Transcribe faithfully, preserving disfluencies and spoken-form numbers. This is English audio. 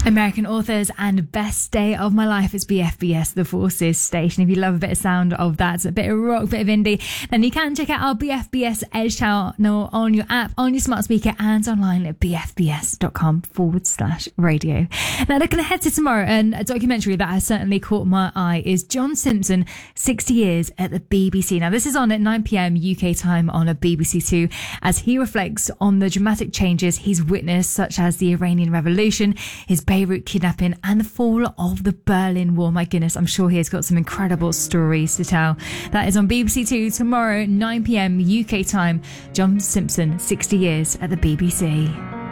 American authors and best day of my life. It's B F B S, the Forces station. If you love a bit of sound of that, a bit of rock, a bit of indie, then you can check out our B F B S Edge channel on your app, on your smart speaker, and online at bfbs.com forward slash radio. Now, looking ahead to tomorrow, and a documentary that has certainly caught my eye is John Simpson, sixty years at the B B C. Now, this is on at nine p.m. U K time on a B B C Two, as he reflects on the dramatic changes he's witnessed, such as the Iranian Revolution, his Beirut kidnapping, and the fall of the Berlin Wall. My goodness, I'm sure he has got some incredible stories to tell. That is on B B C Two tomorrow, nine p.m. U K time. John Simpson, sixty years at the B B C.